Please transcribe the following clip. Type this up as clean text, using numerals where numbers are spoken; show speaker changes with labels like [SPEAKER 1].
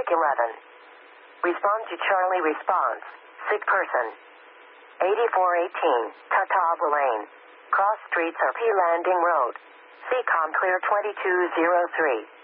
[SPEAKER 1] 11. Respond to Charlie response. Sick person. 8418, Tatava Lane. Cross streets are P Landing Road. CCOM clear 2203.